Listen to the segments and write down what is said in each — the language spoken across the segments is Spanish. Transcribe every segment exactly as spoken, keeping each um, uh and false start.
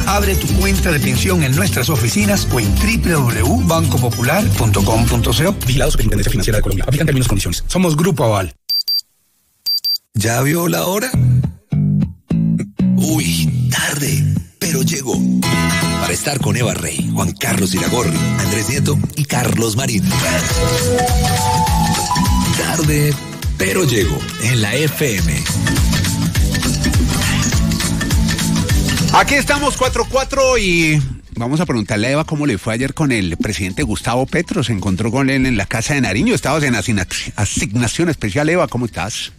Abre tu cuenta de pensión en nuestras oficinas o en doble u doble u doble u punto banco popular punto com punto co. Vigilado Superintendencia Financiera de Colombia. Aplican términos y condiciones. Somos Grupo Aval. ¿Ya vio la hora? Uy, tarde, pero llegó. Para estar con Eva Rey, Juan Carlos Iragorri, Andrés Nieto y Carlos Marín. Tarde, pero llegó en la F M. Aquí estamos cuatro cuatro y vamos a preguntarle a Eva cómo le fue ayer con el presidente Gustavo Petro. Se encontró con él en la Casa de Nariño. Estabas en asigna- asignación especial. Eva, ¿cómo estás?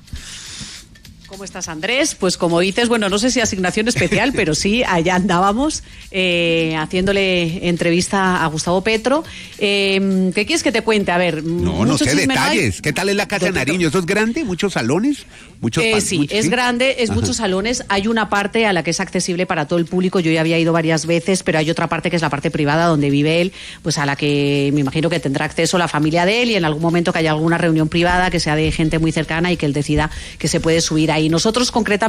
¿Cómo estás, Andrés? Pues como dices, bueno, no sé si asignación especial, pero sí, allá andábamos eh, haciéndole entrevista a Gustavo Petro. Eh, ¿Qué quieres que te cuente? A ver, no, no sé detalles. No ¿Qué tal es la Casa de Nariño? ¿Eso es grande? ¿Muchos salones? Muchos eh, pan, sí, muchos, es ¿sí? grande, es Ajá. muchos salones. Hay una parte a la que es accesible para todo el público. Yo ya había ido varias veces, pero hay otra parte que es la parte privada donde vive él, pues a la que me imagino que tendrá acceso la familia de él y en algún momento que haya alguna reunión privada que sea de gente muy cercana y que él decida que se puede subir ahí. Nosotros concretamente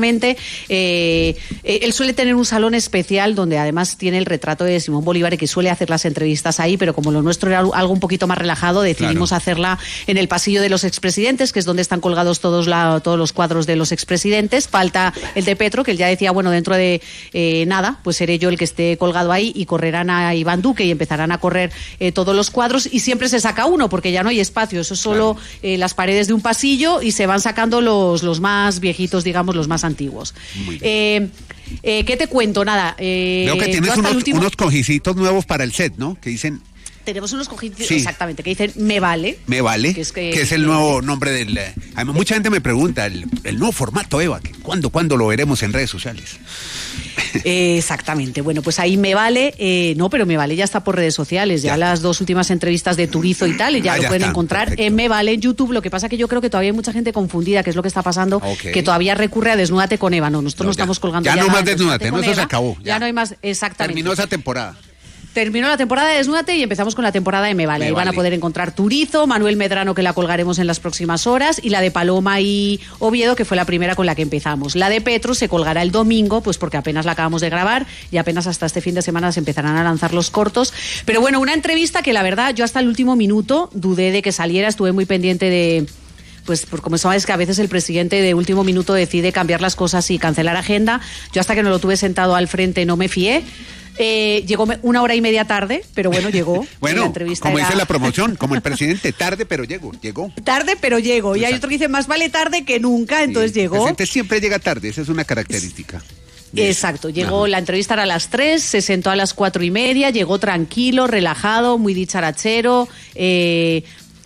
Eh, eh, él suele tener un salón especial donde además tiene el retrato de Simón Bolívar y que suele hacer las entrevistas ahí, pero como lo nuestro era algo un poquito más relajado, decidimos claro. hacerla en el pasillo de los expresidentes, que es donde están colgados todos, la, todos los cuadros de los expresidentes. Falta el de Petro, que él ya decía, bueno, dentro de eh, nada, pues seré yo el que esté colgado ahí y correrán a Iván Duque y empezarán a correr eh, todos los cuadros y siempre se saca uno porque ya no hay espacio, eso es solo claro. eh, las paredes de un pasillo y se van sacando los, los más viejitos, digamos, los más antiguos. Eh, eh, ¿Qué te cuento? Nada. Eh, Veo que tienes unos, último... unos cojicitos nuevos para el set, ¿no? Que dicen... Tenemos unos cojitos, sí. exactamente, que dicen Me Vale. Me Vale, que es, que, que es el nuevo nombre del... Además, mucha gente me pregunta, el, el nuevo formato, Eva, que ¿cuándo, ¿cuándo lo veremos en redes sociales? Eh, exactamente, bueno, pues ahí Me Vale, eh, no, pero Me Vale ya está por redes sociales, ya, ya las dos últimas entrevistas de Turizo y tal, y ya ah, lo ya pueden está, encontrar perfecto. En Me Vale en YouTube. Lo que pasa que yo creo que todavía hay mucha gente confundida, que es lo que está pasando, okay. que todavía recurre a Desnúdate con Eva. No, nosotros no, no estamos colgando ya. Ya no más Desnúdate, Desnúdate, no, eso Eva, se acabó. Ya. ya no hay más, exactamente. Terminó esa temporada. Terminó la temporada de Desnúdate y empezamos con la temporada de Me Vale. Me Ahí vale. Van a poder encontrar Turizo, Manuel Medrano, que la colgaremos en las próximas horas, y la de Paloma y Oviedo, que fue la primera con la que empezamos. La de Petro se colgará el domingo, pues porque apenas la acabamos de grabar y apenas hasta este fin de semana se empezarán a lanzar los cortos. Pero bueno, una entrevista que la verdad yo hasta el último minuto dudé de que saliera, estuve muy pendiente de... Pues por como sabes que a veces el presidente de último minuto decide cambiar las cosas y cancelar agenda. Yo hasta que no lo tuve sentado al frente no me fié. Eh, llegó una hora y media tarde, pero bueno, llegó. Bueno, la entrevista como era... dice la promoción, como el presidente, tarde, pero llegó, llegó. Tarde, pero llegó. Y hay otro que dice, más vale tarde que nunca, entonces sí, llegó. El presidente siempre llega tarde, esa es una característica. Exacto, llegó, Ajá. la entrevista era a las tres, se sentó a las cuatro y media, llegó tranquilo, relajado, muy dicharachero, eh...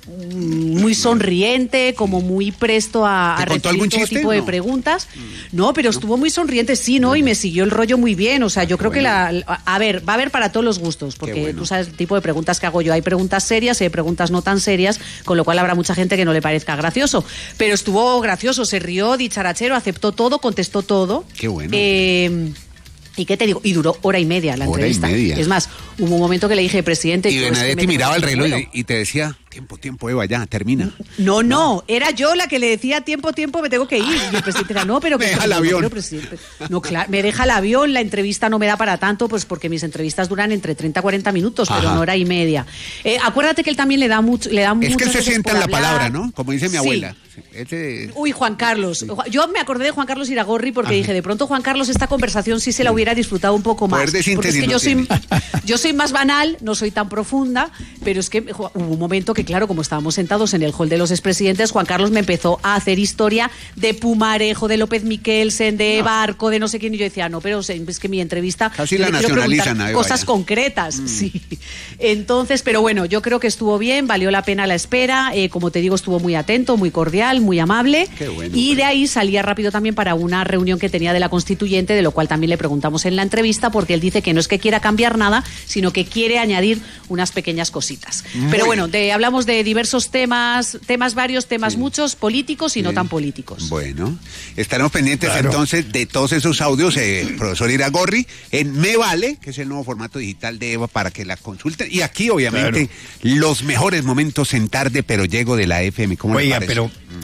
muy sonriente, como muy presto a, a recibir todo tipo de no. preguntas. No, pero estuvo muy sonriente, sí, ¿no? Y me siguió el rollo muy bien. O sea, yo creo bueno. que la... A ver, va a haber para todos los gustos, porque bueno. tú sabes el tipo de preguntas que hago yo. Hay preguntas serias y hay preguntas no tan serias, con lo cual habrá mucha gente que no le parezca gracioso. Pero estuvo gracioso, se rió, dicharachero, aceptó todo, contestó todo. Qué bueno. Eh... ¿Y qué te digo? Y duró hora y media la hora entrevista. Y media. Es más, hubo un momento que le dije, presidente... Y Benedetti miraba el reloj bueno. y te decía, tiempo, tiempo, Eva, ya, termina. No, no, no, era yo la que le decía, tiempo, tiempo, me tengo que ir. Y el presidente era, no, pero... me que, deja el avión. No, no, claro, me deja el avión, la entrevista no me da para tanto, pues porque mis entrevistas duran entre treinta a cuarenta minutos, Ajá. pero no hora y media. Eh, acuérdate que él también le da mucho... Le da es que él se sienta en la hablar. palabra, ¿no? Como dice mi sí. abuela. Ese... Uy, Juan Carlos. Sí. Yo me acordé de Juan Carlos Iragorri porque Ajá. dije, de pronto Juan Carlos esta conversación sí se la hubiera disfrutado un poco más. De porque es que no yo soy, yo soy más banal, no soy tan profunda, pero es que hubo un momento que, claro, como estábamos sentados en el hall de los expresidentes, Juan Carlos me empezó a hacer historia de Pumarejo, de López Miquelsen, de no. Barco, de no sé quién, y yo decía, no, pero es que mi entrevista... Casi la nacionalizan. Ahí cosas vaya. concretas, mm. sí. Entonces, pero bueno, yo creo que estuvo bien, valió la pena la espera, eh, como te digo, estuvo muy atento, muy cordial, muy amable. Qué bueno, y de ahí salía rápido también para una reunión que tenía de la Constituyente, de lo cual también le preguntamos en la entrevista, porque él dice que no es que quiera cambiar nada, sino que quiere añadir unas pequeñas cositas. Muy Pero bueno, de, hablamos de diversos temas, temas varios, temas sí. muchos, políticos y sí. no tan políticos. Bueno, estaremos pendientes claro. entonces de todos esos audios, eh, profesor Iragorri, en Me Vale, que es el nuevo formato digital de Eva, para que la consulten. Y aquí, obviamente, claro. los mejores momentos en Tarde, pero llego de la F M. ¿Cómo Oiga, le parece? pero... Mm.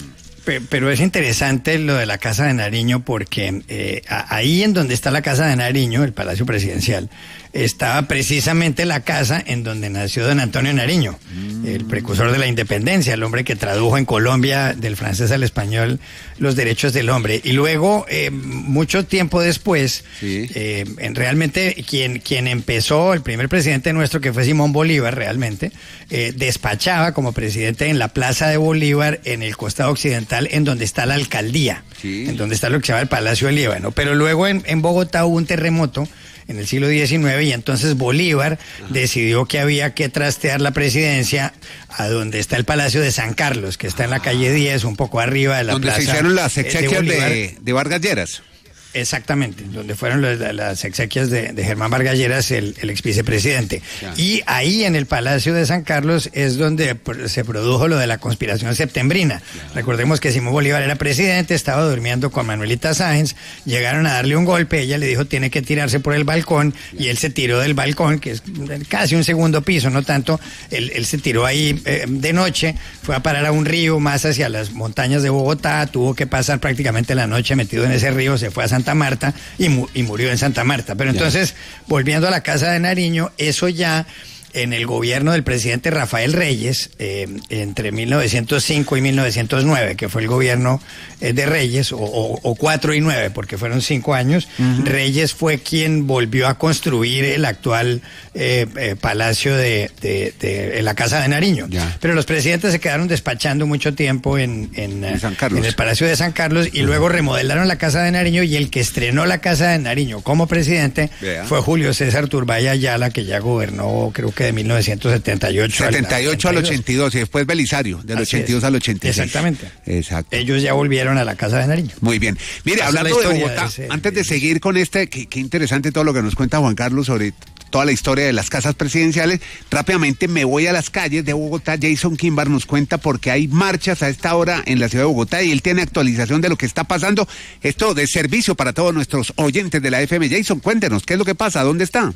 pero es interesante lo de la Casa de Nariño porque eh, ahí en donde está la Casa de Nariño, el Palacio Presidencial, estaba precisamente la casa en donde nació don Antonio Nariño, mm. el precursor de la independencia, el hombre que tradujo en Colombia del francés al español los derechos del hombre. Y luego, eh, mucho tiempo después, sí. eh, en realmente quien, quien empezó, el primer presidente nuestro, que fue Simón Bolívar, realmente, eh, despachaba como presidente en la Plaza de Bolívar, en el costado occidental, en donde está la alcaldía, sí. en donde está lo que se llama el Palacio del Líbano. Pero luego en, en Bogotá hubo un terremoto en el siglo diecinueve, y entonces Bolívar Ajá. decidió que había que trastear la presidencia a donde está el Palacio de San Carlos, que está en la calle diez, un poco arriba de la donde plaza. Donde se hicieron las exequias de, de, de Vargas Lleras. Exactamente, donde fueron los, las exequias de, de Germán Vargas Lleras, el, el ex vicepresidente. Ya. Y ahí en el Palacio de San Carlos es donde se produjo lo de la conspiración septembrina. Ya. Recordemos que Simón Bolívar era presidente, estaba durmiendo con Manuelita Sáenz, llegaron a darle un golpe, ella le dijo tiene que tirarse por el balcón, ya. y él se tiró del balcón, que es casi un segundo piso, no tanto, él, él se tiró ahí eh, de noche, fue a parar a un río más hacia las montañas de Bogotá, tuvo que pasar prácticamente la noche metido en ese río, se fue a San Santa Marta y, mu y murió en Santa Marta. Pero entonces, volviendo a la Casa de Nariño, eso ya en el gobierno del presidente Rafael Reyes, eh, entre mil novecientos cinco y mil novecientos nueve, que fue el gobierno eh, de Reyes, o, o, o cuatro y nueve, porque fueron cinco años, uh-huh. Reyes fue quien volvió a construir el actual eh, eh, palacio de, de, de, de la Casa de Nariño. Ya. Pero los presidentes se quedaron despachando mucho tiempo en, en, en, San Carlos. en el Palacio de San Carlos, y uh-huh. luego remodelaron la Casa de Nariño, y el que estrenó la Casa de Nariño como presidente Vea. fue Julio César Turbay Ayala, que ya gobernó, creo que de mil novecientos setenta y ocho setenta y ocho al ochenta y dos, y después Belisario, del Así ochenta y dos es. al ochenta y seis. Exactamente. Exacto. Ellos ya volvieron a la Casa de Nariño. Muy bien. Mire, Así hablando de Bogotá, de ese, antes de seguir con este, qué, qué interesante todo lo que nos cuenta Juan Carlos sobre toda la historia de las casas presidenciales, rápidamente me voy a las calles de Bogotá. Jason Kimbar nos cuenta porque hay marchas a esta hora en la ciudad de Bogotá y él tiene actualización de lo que está pasando. Esto de servicio para todos nuestros oyentes de la F M. Jason, cuéntenos, ¿qué es lo que pasa? ¿Dónde está?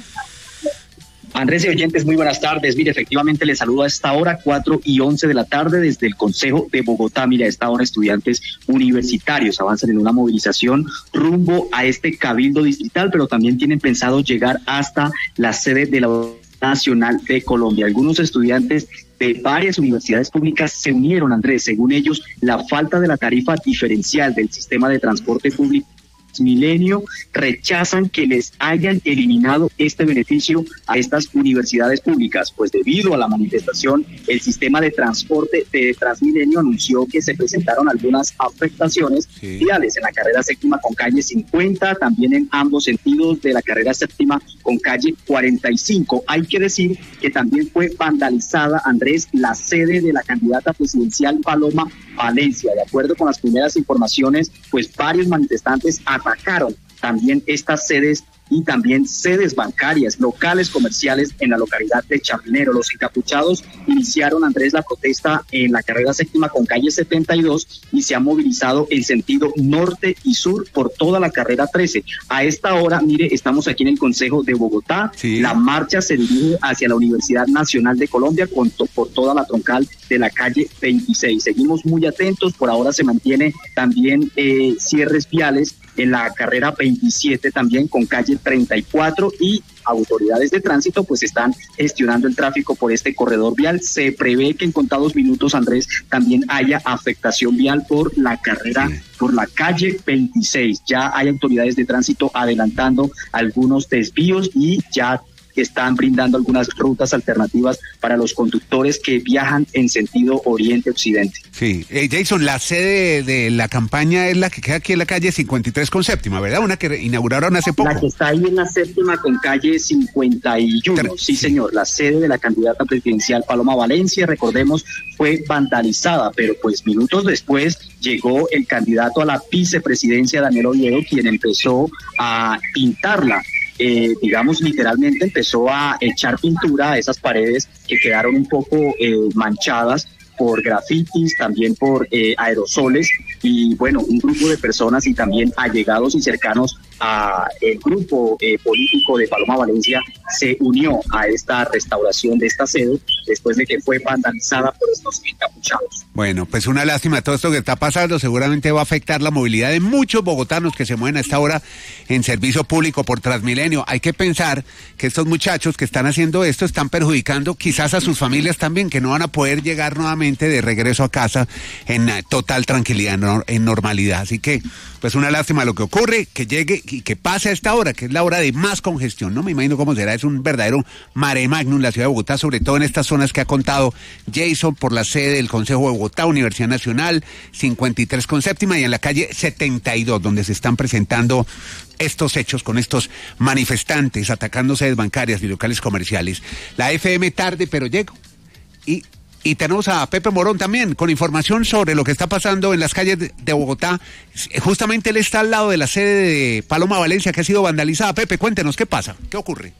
Andrés y oyentes, muy buenas tardes. Mire, efectivamente les saludo a esta hora, cuatro y once de la tarde, desde el Consejo de Bogotá. Mire, a esta hora estudiantes universitarios avanzan en una movilización rumbo a este cabildo distrital, pero también tienen pensado llegar hasta la sede de la Nacional de Colombia. Algunos estudiantes de varias universidades públicas se unieron, Andrés. Según ellos, la falta de la tarifa diferencial del sistema de transporte público Milenio rechazan que les hayan eliminado este beneficio a estas universidades públicas, pues debido a la manifestación, el sistema de transporte de Transmilenio anunció que se presentaron algunas afectaciones sí. viales en la carrera séptima con calle cincuenta, también en ambos sentidos de la carrera séptima con calle cuarenta y cinco. Hay que decir que también fue vandalizada, Andrés, la sede de la candidata presidencial Paloma Valencia. De acuerdo con las primeras informaciones, pues varios manifestantes atacaron también estas sedes y también sedes bancarias, locales comerciales en la localidad de Chapinero. Los encapuchados iniciaron, Andrés, la protesta en la carrera séptima con calle setenta y dos y se ha movilizado en sentido norte y sur por toda la carrera trece. A esta hora, mire, estamos aquí en el Consejo de Bogotá. Sí. La marcha se dirige hacia la Universidad Nacional de Colombia con to- por toda la troncal de la calle veintiséis. Seguimos muy atentos. Por ahora se mantiene también eh, cierres viales en la carrera veintisiete también con calle treinta y cuatro, y autoridades de tránsito pues están gestionando el tráfico por este corredor vial. Se prevé que en contados minutos, Andrés, también haya afectación vial por la carrera, sí. por la calle veintiséis. Ya hay autoridades de tránsito adelantando algunos desvíos y ya están brindando algunas rutas alternativas para los conductores que viajan en sentido oriente-occidente. Sí, eh, Jason, la sede de la campaña es la que queda aquí en la calle cincuenta y tres con séptima, ¿verdad? Una que inauguraron hace poco. La que está ahí en la séptima con calle cincuenta y uno, Tre- sí, sí señor, la sede de la candidata presidencial Paloma Valencia, recordemos, fue vandalizada, pero pues minutos después llegó el candidato a la vicepresidencia, Daniel Oviedo, quien empezó a pintarla. Eh, digamos, literalmente empezó a echar pintura a esas paredes que quedaron un poco eh, manchadas por grafitis, también por eh, aerosoles, y bueno, un grupo de personas y también allegados y cercanos a el grupo eh, político de Paloma Valencia se unió a esta restauración de esta sede después de que fue vandalizada por estos encapuchados. Bueno, pues una lástima todo esto que está pasando, seguramente va a afectar la movilidad de muchos bogotanos que se mueven a esta hora en servicio público por Transmilenio. Hay que pensar que estos muchachos que están haciendo esto están perjudicando quizás a sus familias también, que no van a poder llegar nuevamente de regreso a casa en total tranquilidad, en normalidad. Así que, pues una lástima lo que ocurre, que llegue y que pase a esta hora, que es la hora de más congestión. No me imagino cómo será, es un verdadero mare magnum la ciudad de Bogotá, sobre todo en estas zonas que ha contado Jason, por la sede del Consejo de Bogotá, Universidad Nacional, cincuenta y tres con séptima, y en la calle setenta y dos, donde se están presentando estos hechos con estos manifestantes atacando sedes bancarias y locales comerciales. La F M tarde, pero llego. Y Y tenemos a Pepe Morón también con información sobre lo que está pasando en las calles de, de Bogotá. Justamente él está al lado de la sede de Paloma Valencia, que ha sido vandalizada. Pepe, cuéntenos, ¿qué pasa? ¿Qué ocurre?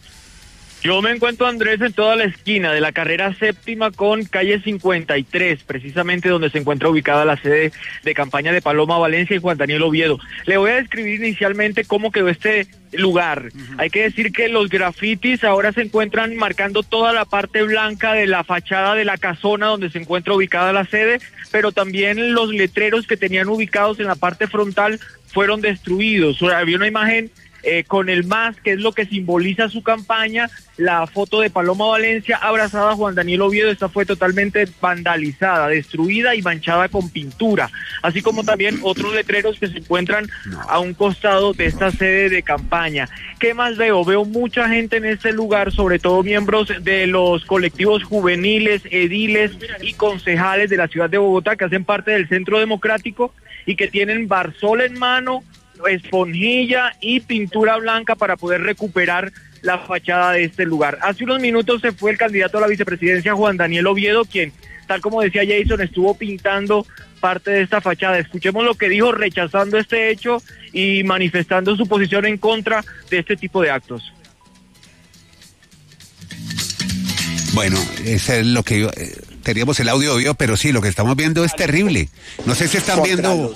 Yo me encuentro, Andrés, en toda la esquina de la carrera séptima con calle cincuenta y tres, precisamente donde se encuentra ubicada la sede de campaña de Paloma Valencia y Juan Daniel Oviedo. Le voy a describir inicialmente cómo quedó este lugar. Uh-huh. Hay que decir que los grafitis ahora se encuentran marcando toda la parte blanca de la fachada de la casona donde se encuentra ubicada la sede, pero también los letreros que tenían ubicados en la parte frontal fueron destruidos. O sea, había una imagen Eh, con el más, que es lo que simboliza su campaña, la foto de Paloma Valencia abrazada a Juan Daniel Oviedo. Esta fue totalmente vandalizada, destruida y manchada con pintura, así como también otros letreros que se encuentran a un costado de esta sede de campaña. ¿Qué más veo? Veo mucha gente en este lugar, sobre todo miembros de los colectivos juveniles, ediles y concejales de la ciudad de Bogotá, que hacen parte del Centro Democrático y que tienen barzol en mano, esponjilla y pintura blanca para poder recuperar la fachada de este lugar. Hace unos minutos se fue el candidato a la vicepresidencia Juan Daniel Oviedo, quien, tal como decía Jason, estuvo pintando parte de esta fachada. Escuchemos lo que dijo rechazando este hecho y manifestando su posición en contra de este tipo de actos. Bueno, eso es lo que yo... Eh... Teníamos el audio obvio, pero sí, lo que estamos viendo es terrible. No sé si están viendo,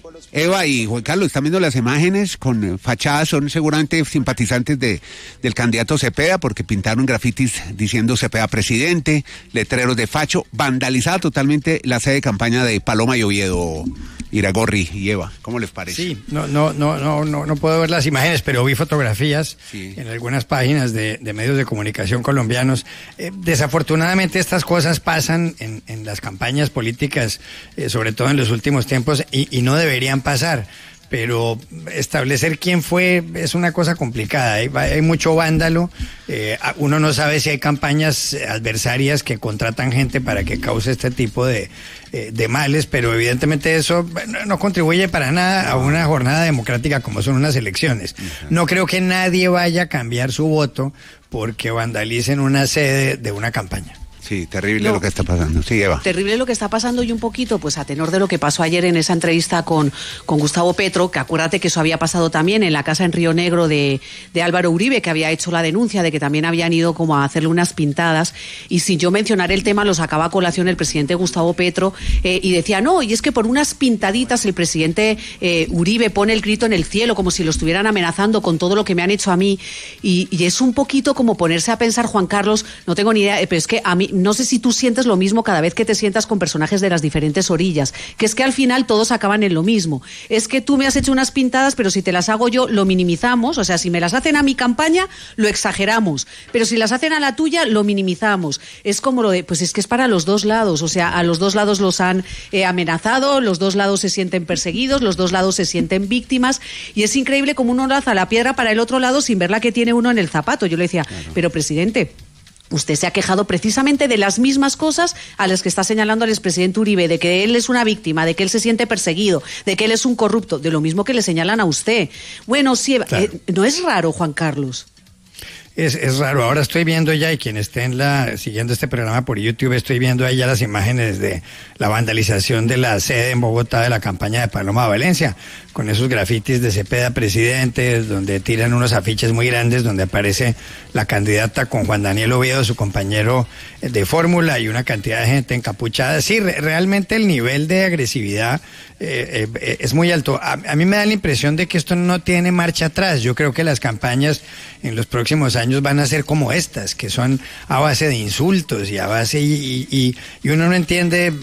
Eva y Juan Carlos, están viendo las imágenes con fachadas, son seguramente simpatizantes de del candidato Cepeda, porque pintaron grafitis diciendo Cepeda presidente, letreros de facho, vandalizada totalmente la sede de campaña de Paloma y Oviedo. Iragorri y Eva, ¿cómo les parece? Sí, no, no, no, no, no, no puedo ver las imágenes, pero vi fotografías sí. en algunas páginas de, de medios de comunicación colombianos. Eh, desafortunadamente estas cosas pasan en, en las campañas políticas, eh, sobre todo en los últimos tiempos, y, y no deberían pasar. Pero establecer quién fue es una cosa complicada. Hay, hay mucho vándalo. Eh, uno no sabe si hay campañas adversarias que contratan gente para que cause este tipo de, eh, de males, pero evidentemente eso no, no contribuye para nada a una jornada democrática como son unas elecciones. No creo que nadie vaya a cambiar su voto porque vandalicen una sede de una campaña. Sí, terrible no, lo que está pasando. Sí, Eva. Terrible lo que está pasando y un poquito, pues a tenor de lo que pasó ayer en esa entrevista con, con Gustavo Petro, que acuérdate que eso había pasado también en la casa en Río Negro de, de Álvaro Uribe, que había hecho la denuncia de que también habían ido como a hacerle unas pintadas. Y sin yo mencionar el tema, lo sacaba a colación el presidente Gustavo Petro eh, y decía, no, y es que por unas pintaditas el presidente eh, Uribe pone el grito en el cielo, como si lo estuvieran amenazando con todo lo que me han hecho a mí. Y, y es un poquito como ponerse a pensar, Juan Carlos, no tengo ni idea, pero es que a mí... No sé si tú sientes lo mismo cada vez que te sientas con personajes de las diferentes orillas, que es que al final todos acaban en lo mismo. Es que tú me has hecho unas pintadas, pero si te las hago yo, lo minimizamos. O sea, si me las hacen a mi campaña, lo exageramos. Pero si las hacen a la tuya, lo minimizamos. Es como lo de, pues es que es para los dos lados. O sea, a los dos lados los han eh, amenazado, los dos lados se sienten perseguidos, los dos lados se sienten víctimas. Y es increíble como uno lanza la piedra para el otro lado sin ver la que tiene uno en el zapato. Yo le decía, claro. Pero presidente, usted se ha quejado precisamente de las mismas cosas a las que está señalando al expresidente Uribe, de que él es una víctima, de que él se siente perseguido, de que él es un corrupto, de lo mismo que le señalan a usted. Bueno, sí, claro. eh, ¿no es raro, Juan Carlos? es, es raro. Ahora estoy viendo ya, y quien esté en la, siguiendo este programa por YouTube, estoy viendo ahí ya las imágenes de la vandalización de la sede en Bogotá de la campaña de Paloma Valencia, con esos grafitis de Cepeda presidente, donde tiran unos afiches muy grandes, donde aparece la candidata con Juan Daniel Oviedo, su compañero de fórmula, y una cantidad de gente encapuchada. Sí, re- realmente el nivel de agresividad eh, eh, es muy alto. A, a mí me da la impresión de que esto no tiene marcha atrás. Yo creo que las campañas en los próximos años van a ser como estas, que son a base de insultos y a base y, y, y uno no entiende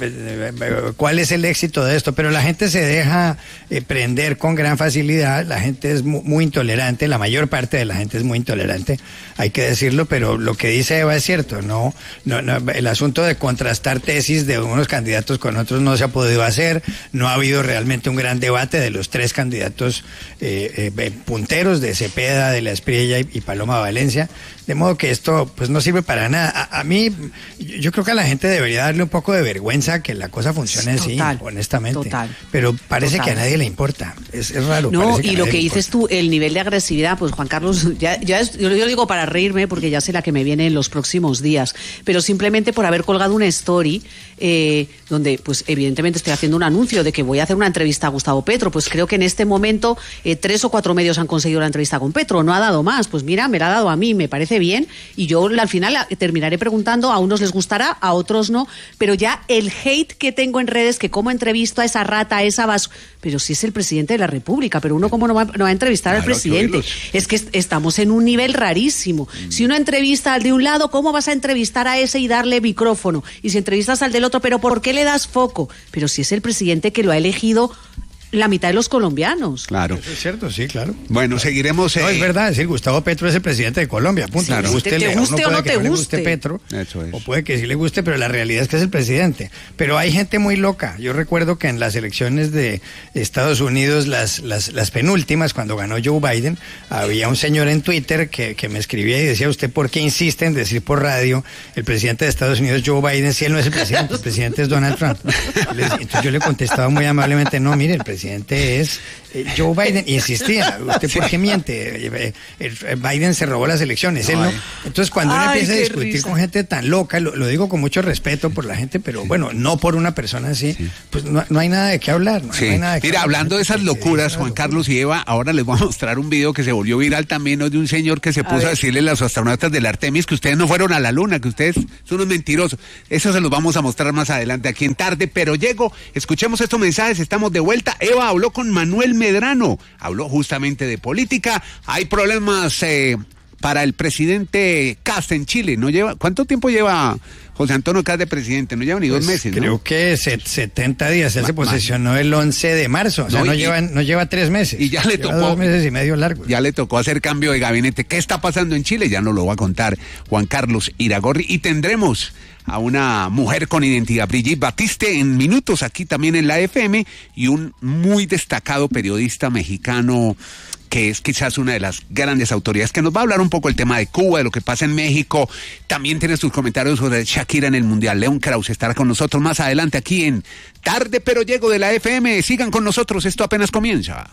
cuál es el éxito de esto, pero la gente se deja eh, prender con gran facilidad. La gente es muy, muy intolerante, la mayor parte de la gente es muy intolerante, hay que decirlo, pero lo que dice Eva es cierto. No, no, no, el asunto de contrastar tesis de unos candidatos con otros no se ha podido hacer. No ha habido realmente un gran debate de los tres candidatos eh, eh, punteros, de Cepeda, de La Espriella y, y Paloma Valencia, de modo que esto pues no sirve para nada. A, a mí, yo creo que a la gente debería darle un poco de vergüenza que la cosa funcione así, honestamente. Total. Pero parece total. que a nadie le importa. Es, es raro. No, y lo que dices tú, el nivel de agresividad, pues Juan Carlos, ya, ya es, yo, yo digo para reírme, porque ya sé la que me viene en los próximos días, pero simplemente por haber colgado una story eh, donde, pues evidentemente estoy haciendo un anuncio de que voy a hacer una entrevista a Gustavo Petro. Pues creo que en este momento eh, tres o cuatro medios han conseguido la entrevista con Petro, no ha dado más. Pues mira, me la ha dado a mí, me parece bien, y yo al final terminaré preguntando, a unos les gustará, a otros no, pero ya el hate que tengo en redes, que cómo entrevisto a esa rata, a esa basura, pero si es el presidente de la República, pero uno cómo no va, no va a entrevistar claro, al presidente. Es que est- estamos en un nivel rarísimo. Mm. Si uno entrevista al de un lado, ¿cómo vas a entrevistar a ese y darle micrófono? Y si entrevistas al del otro, ¿pero por qué le das foco? Pero si es el presidente que lo ha elegido la mitad de los colombianos. Claro. Eso es cierto, sí, claro. Bueno, claro. seguiremos... Eh... No, es verdad, es decir, Gustavo Petro es el presidente de Colombia, punto. Claro. Le guste, te, te guste o no te guste. guste. Le guste Petro, Eso es. o puede que sí le guste, pero la realidad es que es el presidente. Pero hay gente muy loca. Yo recuerdo que en las elecciones de Estados Unidos, las, las, las penúltimas, cuando ganó Joe Biden, había un señor en Twitter que, que me escribía y decía, ¿usted por qué insiste en decir por radio el presidente de Estados Unidos Joe Biden si él no es el presidente? El presidente es Donald Trump. Entonces yo le contestaba muy amablemente, no, mire, el presidente es Eh, Joe Biden, insistía, ¿usted por qué miente? Eh, eh, Biden se robó las elecciones, él no. Entonces cuando uno Ay, empieza a qué discutir risa. con gente tan loca, lo, lo digo con mucho respeto por la gente, pero bueno, no por una persona así, sí. pues no, no hay nada de qué hablar. No, Sí. no hay nada de qué Mira, hablar. hablando de esas locuras, Juan Carlos y Eva, ahora les voy a mostrar un video que se volvió viral también, ¿no? De un señor que se puso a, a decirle a los astronautas del Artemis que ustedes no fueron a la luna, que ustedes son unos mentirosos. Eso se los vamos a mostrar más adelante aquí en Tarde, pero llego. Escuchemos estos mensajes, estamos de vuelta. Eva habló con Manuel Medrano, habló justamente de política. Hay problemas eh, para el presidente Kast en Chile. No lleva, ¿cuánto tiempo lleva José Antonio Kast de presidente? No lleva ni pues dos meses, creo ¿no? que set, setenta días. Él se posesionó el once de marzo. O sea, no, no, y, lleva, no lleva tres meses. Y ya le lleva tocó. Dos meses y medio largos. Ya le tocó hacer cambio de gabinete. ¿Qué está pasando en Chile? Ya nos lo va a contar Juan Carlos Iragorri. Y tendremos a una mujer con identidad, Brigitte Batiste, en minutos aquí también en la F M, y un muy destacado periodista mexicano que es quizás una de las grandes autoridades, que nos va a hablar un poco del tema de Cuba, de lo que pasa en México. También tiene sus comentarios sobre Shakira en el Mundial. León Krause estará con nosotros más adelante aquí en Tarde pero Llego de la F M. Sigan con nosotros, esto apenas comienza.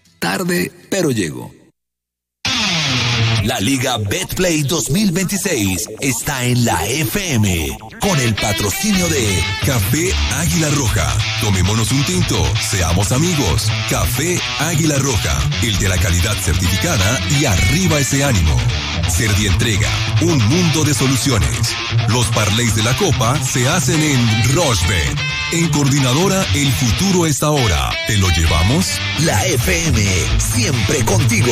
Tarde pero Llego. La Liga Betplay dos mil veintiséis está en la F M con el patrocinio de Café Águila Roja. Tomémonos un tinto, seamos amigos. Café Águila Roja, el de la calidad certificada, y arriba ese ánimo. Servientrega, un mundo de soluciones. Los parlays de la Copa se hacen en Rochebet. En Coordinadora, el futuro es ahora. ¿Te lo llevamos? La F M, siempre contigo.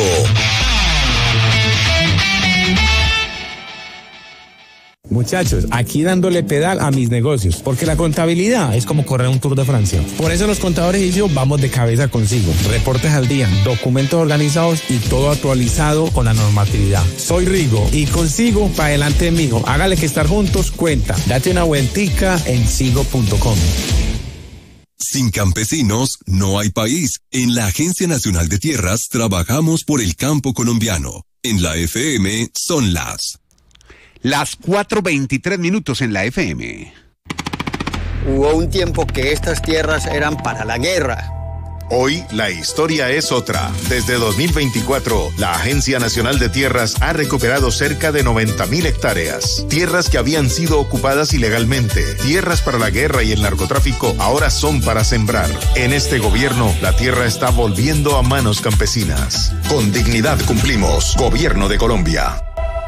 Muchachos, aquí dándole pedal a mis negocios, porque la contabilidad es como correr un Tour de Francia. Por eso los contadores y yo vamos de cabeza consigo. Reportes al día, documentos organizados y todo actualizado con la normatividad. Soy Rigo y consigo para adelante, mijo. Hágale que estar juntos cuenta. Date una vueltica en sigo punto com. Sin campesinos no hay país. En la Agencia Nacional de Tierras trabajamos por el campo colombiano. En la F M son las... Las cuatro veintitrés minutos en la F M. Hubo un tiempo que estas tierras eran para la guerra. Hoy la historia es otra. Desde dos mil veinticuatro, la Agencia Nacional de Tierras ha recuperado cerca de noventa mil hectáreas. Tierras que habían sido ocupadas ilegalmente. Tierras para la guerra y el narcotráfico ahora son para sembrar. En este gobierno, la tierra está volviendo a manos campesinas. Con dignidad cumplimos. Gobierno de Colombia.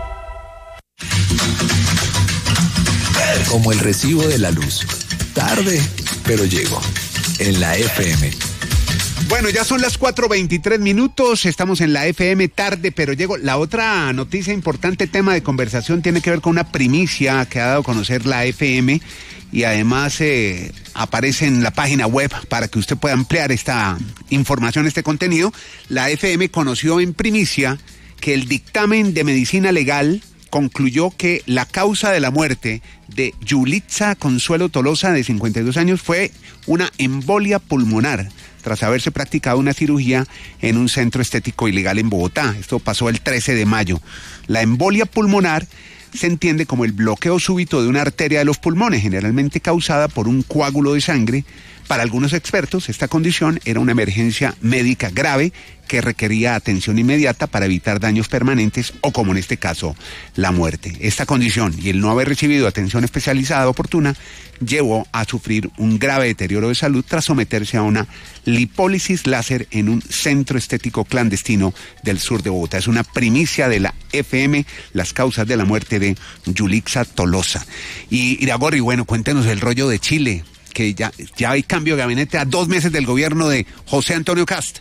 Como el recibo de la luz. Tarde, pero llego. En la F M. Bueno, ya son las cuatro veintitrés minutos, estamos en la F M, tarde, pero llego. La otra noticia importante, tema de conversación, tiene que ver con una primicia que ha dado a conocer la F M y además eh, aparece en la página web para que usted pueda ampliar esta información, este contenido. La F M conoció en primicia que el dictamen de medicina legal concluyó que la causa de la muerte de Yulitza Consuelo Tolosa, de cincuenta y dos años, fue una embolia pulmonar, tras haberse practicado una cirugía en un centro estético ilegal en Bogotá. Esto pasó el trece de mayo. La embolia pulmonar se entiende como el bloqueo súbito de una arteria de los pulmones, generalmente causada por un coágulo de sangre. Para algunos expertos, esta condición era una emergencia médica grave que requería atención inmediata para evitar daños permanentes o, como en este caso, la muerte. Esta condición y el no haber recibido atención especializada oportuna llevó a sufrir un grave deterioro de salud tras someterse a una lipólisis láser en un centro estético clandestino del sur de Bogotá. Es una primicia de la F M, las causas de la muerte de Yulitza Tolosa. Y Iragorri, bueno, cuéntenos el rollo de Chile, que ya, ya hay cambio de gabinete a dos meses del gobierno de José Antonio Cast.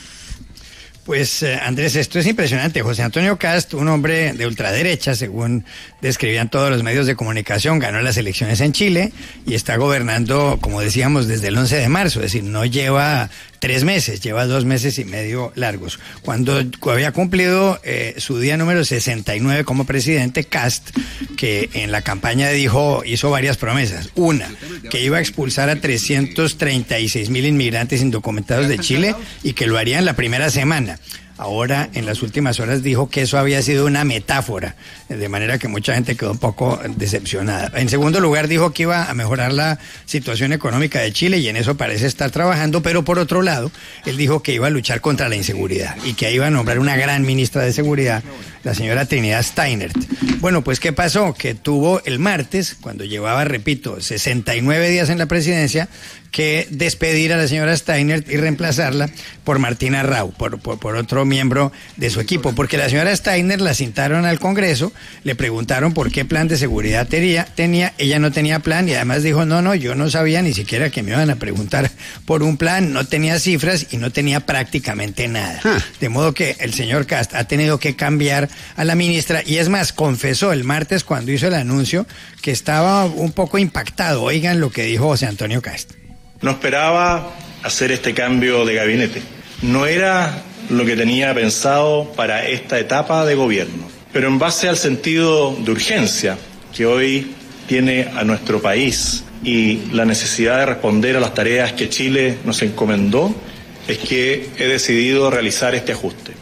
Pues eh, Andrés, esto es impresionante. José Antonio Cast, un hombre de ultraderecha, según describían todos los medios de comunicación, ganó las elecciones en Chile y está gobernando, como decíamos, desde el once de marzo, es decir, no lleva tres meses, lleva dos meses y medio largos. Cuando había cumplido eh, su día número sesenta y nueve como presidente, Cast, que en la campaña dijo, hizo varias promesas. Una, que iba a expulsar a trescientos treinta y seis mil inmigrantes indocumentados de Chile y que lo haría en la primera semana. Ahora, en las últimas horas, dijo que eso había sido una metáfora, de manera que mucha gente quedó un poco decepcionada. En segundo lugar, dijo que iba a mejorar la situación económica de Chile y en eso parece estar trabajando, pero por otro lado, él dijo que iba a luchar contra la inseguridad y que iba a nombrar una gran ministra de Seguridad, la señora Trinidad Steinert. Bueno, pues, ¿qué pasó? Que tuvo el martes, cuando llevaba, repito, sesenta y nueve días en la presidencia, que despedir a la señora Steinert y reemplazarla por Martina Rau, por, por, por otro miembro de su equipo, porque la señora Steinert la citaron al Congreso, le preguntaron por qué plan de seguridad tenía, tenía, ella no tenía plan y además dijo, no, no, yo no sabía ni siquiera que me iban a preguntar por un plan, no tenía cifras y no tenía prácticamente nada. Ah. De modo que el señor Cast ha tenido que cambiar a la ministra y es más, confesó el martes cuando hizo el anuncio que estaba un poco impactado. Oigan lo que dijo José Antonio Cast. No esperaba hacer este cambio de gabinete. No era lo que tenía pensado para esta etapa de gobierno. Pero en base al sentido de urgencia que hoy tiene a nuestro país y la necesidad de responder a las tareas que Chile nos encomendó, es que he decidido realizar este ajuste.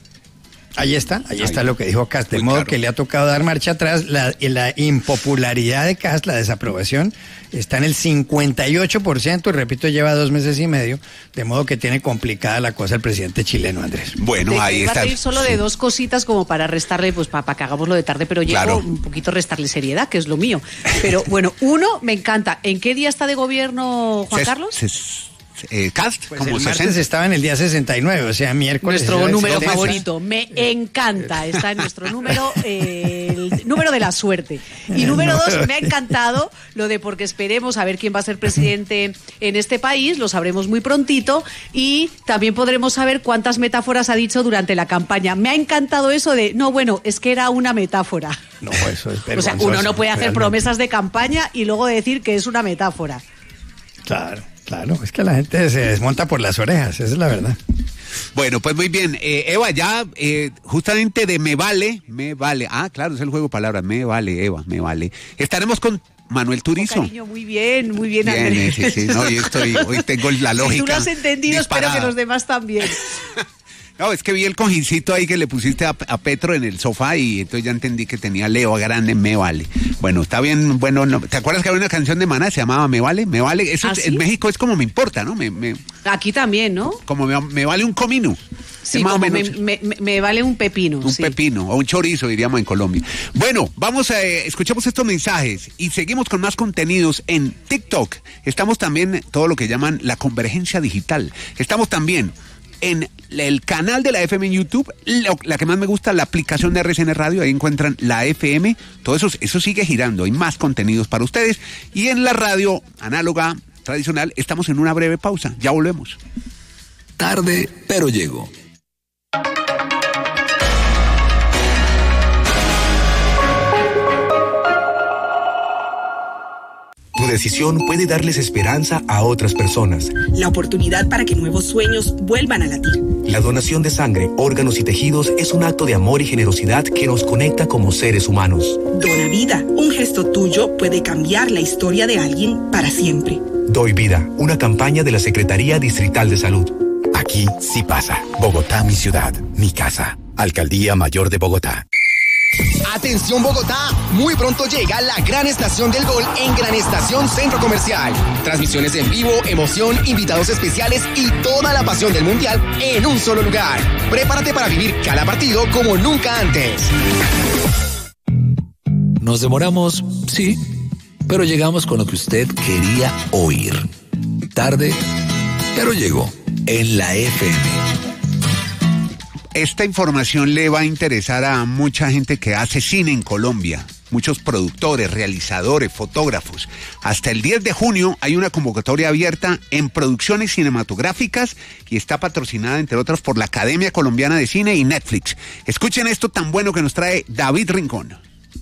Ahí está, ahí está lo que dijo Cast, de modo claro. que le ha tocado dar marcha atrás. La, la impopularidad de Cast, la desaprobación, está en el cincuenta y ocho por ciento, y repito, lleva dos meses y medio, de modo que tiene complicada la cosa el presidente chileno, Andrés. Bueno, de, ahí está. Va a solo sí. de dos cositas como para restarle, pues para pa que hagamos lo de tarde, pero llego claro. un poquito restarle seriedad, que es lo mío. Pero bueno, uno, me encanta. ¿En qué día está de gobierno Juan se, Carlos? Se, Eh, Cast, pues como el martes sesenta. Estaba en el día sesenta y nueve, o sea, miércoles. Nuestro número setenta. favorito, me encanta, está en nuestro número, eh, el número de la suerte. Y número dos, me ha encantado lo de porque esperemos a ver quién va a ser presidente en este país, lo sabremos muy prontito, y también podremos saber cuántas metáforas ha dicho durante la campaña. Me ha encantado eso de, no, bueno, es que era una metáfora. No, eso es o sea, uno no puede hacer realmente. promesas de campaña y luego decir que es una metáfora. Claro. Claro, es que la gente se desmonta por las orejas, esa es la verdad. Bueno, pues muy bien. Eh, Eva, ya eh, justamente de me vale, me vale. Ah, claro, es el juego de palabras. Me vale, Eva, me vale. Estaremos con Manuel Turizo. Oh, cariño, muy bien, muy bien, bien Andrés. Sí, sí, no, hoy, estoy, hoy tengo la lógica. Si tú lo has entendido, disparada. Espero que los demás también. No, es que vi el cojincito ahí que le pusiste a, a Petro en el sofá y entonces ya entendí que tenía Leo grande, me vale. Bueno, está bien, bueno, no, ¿te acuerdas que había una canción de Maná que se llamaba Me Vale? Me Vale, eso ¿Ah, es, sí? en México es como me importa, ¿no? Me, me, Aquí también, ¿no? como me, me vale un comino. Sí, Es más o como menos me, me- me vale un pepino. un sí. pepino o un chorizo, diríamos en Colombia. Bueno, vamos a eh, escuchemos estos mensajes y seguimos con más contenidos en TikTok. Estamos también todo lo que llaman la convergencia digital. Estamos también en el canal de la F M en YouTube, lo- la que más me gusta, la aplicación de R C N Radio, ahí encuentran la F M, todo eso, eso sigue girando, hay más contenidos para ustedes. Y en la radio análoga, tradicional, estamos en una breve pausa, ya volvemos. Tarde, pero llego. Tu decisión puede darles esperanza a otras personas. La oportunidad para que nuevos sueños vuelvan a latir. La donación de sangre, órganos y tejidos es un acto de amor y generosidad que nos conecta como seres humanos. Dona vida. Un gesto tuyo puede cambiar la historia de alguien para siempre. Doy Vida, una campaña de la Secretaría Distrital de Salud. Aquí sí pasa. Bogotá, mi ciudad, mi casa. Alcaldía Mayor de Bogotá. Atención Bogotá, muy pronto llega la gran estación del gol en Gran Estación Centro Comercial. Transmisiones en vivo, emoción, invitados especiales y toda la pasión del mundial en un solo lugar. Prepárate para vivir cada partido como nunca antes. Nos demoramos, sí, pero llegamos con lo que usted quería oír. Tarde, pero llegó en la F M. Esta información le va a interesar a mucha gente que hace cine en Colombia, muchos productores, realizadores, fotógrafos. Hasta el diez de junio hay una convocatoria abierta en producciones cinematográficas y está patrocinada, entre otras, por la Academia Colombiana de Cine y Netflix. Escuchen esto tan bueno que nos trae David Rincón.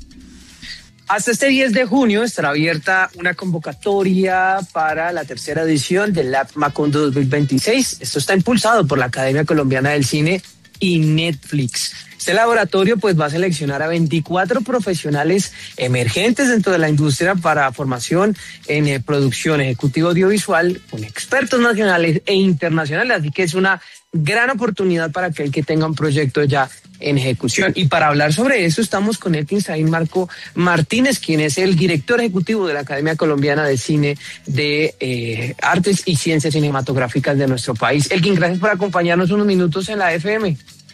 Hasta este diez de junio estará abierta una convocatoria para la tercera edición del Lab Macondo dos mil veintiséis. Esto está impulsado por la Academia Colombiana del Cine y Netflix. Este laboratorio pues va a seleccionar a veinticuatro profesionales emergentes dentro de la industria para formación en eh, producción ejecutiva audiovisual con expertos nacionales e internacionales, así que es una gran oportunidad para aquel que tenga un proyecto ya en ejecución. Y para hablar sobre eso estamos con Elkin Saín Marco Martínez, quien es el director ejecutivo de la Academia Colombiana de Cine de eh, Artes y Ciencias Cinematográficas de nuestro país. Elkin, gracias por acompañarnos unos minutos en la F M.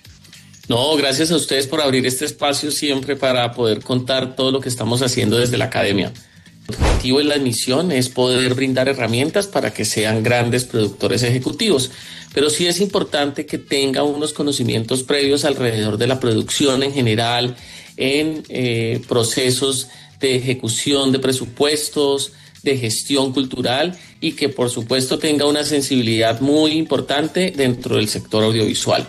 No, gracias a ustedes por abrir este espacio siempre para poder contar todo lo que estamos haciendo desde la Academia. El objetivo de la misión es poder brindar herramientas para que sean grandes productores ejecutivos, pero sí es importante que tengan unos conocimientos previos alrededor de la producción en general, en eh, procesos de ejecución de presupuestos, de gestión cultural y que por supuesto tenga una sensibilidad muy importante dentro del sector audiovisual.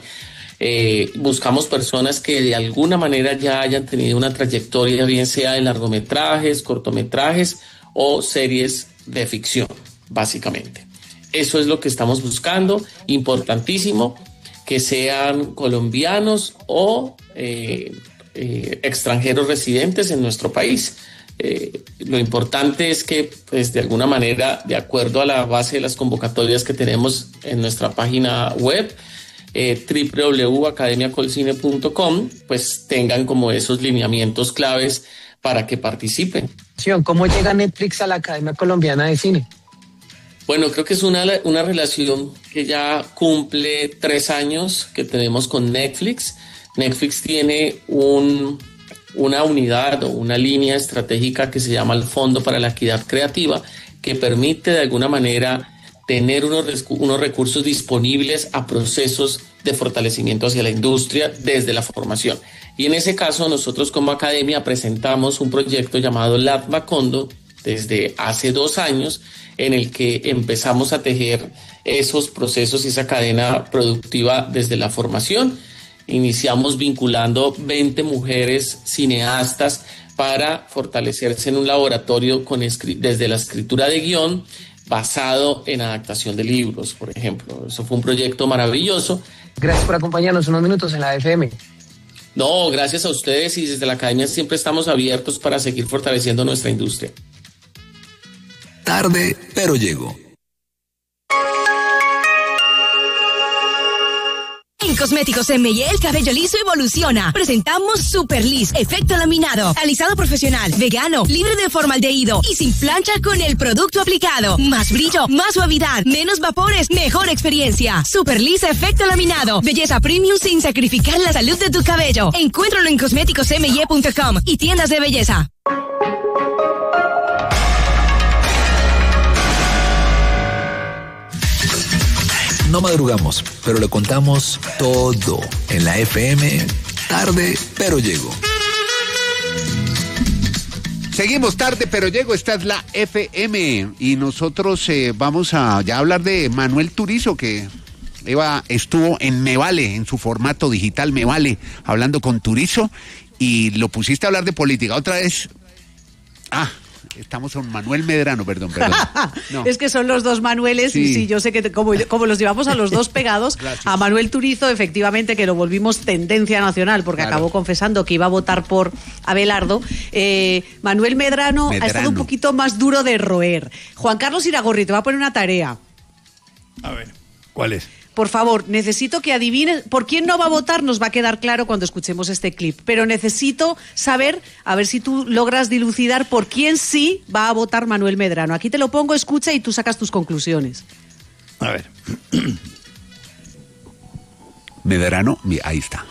Eh, buscamos personas que de alguna manera ya hayan tenido una trayectoria, bien sea en largometrajes, cortometrajes o series de ficción, básicamente. Eso es lo que estamos buscando, importantísimo, que sean colombianos o eh, eh, extranjeros residentes en nuestro país. Eh, lo importante es que, pues, de alguna manera, de acuerdo a la base de las convocatorias que tenemos en nuestra página web, Eh, doble u doble u doble u punto academia colcine punto com, pues tengan como esos lineamientos claves para que participen. ¿Cómo llega Netflix a la Academia Colombiana de Cine? Bueno, creo que es una, una relación que ya cumple tres años que tenemos con Netflix. Netflix tiene un, una unidad o una línea estratégica que se llama el Fondo para la Equidad Creativa, que permite de alguna manera tener unos, unos recursos disponibles a procesos de fortalecimiento hacia la industria desde la formación. Y en ese caso nosotros como academia presentamos un proyecto llamado Lab Macondo desde hace dos años en el que empezamos a tejer esos procesos y esa cadena productiva desde la formación. Iniciamos vinculando veinte mujeres cineastas para fortalecerse en un laboratorio con desde la escritura de guión basado en adaptación de libros, por ejemplo. Eso fue un proyecto maravilloso. Gracias por acompañarnos unos minutos en la F M. No, gracias a ustedes y desde la Academia siempre estamos abiertos para seguir fortaleciendo nuestra industria. Tarde, pero llego. En En Cosméticos M y E, el cabello liso evoluciona. Presentamos Super Liss, efecto laminado, alisado profesional, vegano, libre de formaldehído y sin plancha con el producto aplicado. Más brillo, más suavidad, menos vapores, mejor experiencia. Super Liss, efecto laminado. Belleza premium sin sacrificar la salud de tu cabello. Encuéntralo en cosméticos m y e punto com y tiendas de belleza. No madrugamos, pero le contamos todo en la F M. Tarde, pero llego. Seguimos tarde, pero llego. Esta es la F M y nosotros eh, vamos a ya hablar de Manuel Turizo, que Eva estuvo en Me Vale, en su formato digital Me Vale, hablando con Turizo, y lo pusiste a hablar de política. Otra vez, ah, estamos con Manuel Medrano, perdón, perdón. No. Es que son los dos Manueles, sí. Y sí, yo sé que te, como, como los llevamos a los dos pegados, gracias. A Manuel Turizo, efectivamente, que lo volvimos tendencia nacional, porque claro, acabó confesando que iba a votar por Abelardo. Eh, Manuel Medrano, Medrano ha estado un poquito más duro de roer. Juan Carlos Iragorri, te va a poner una tarea. A ver, ¿cuál es? Por favor, necesito que adivines por quién no va a votar, nos va a quedar claro cuando escuchemos este clip, pero necesito saber, a ver si tú logras dilucidar por quién sí va a votar Manuel Medrano. Aquí te lo pongo, escucha y tú sacas tus conclusiones. A ver. Medrano, ahí está.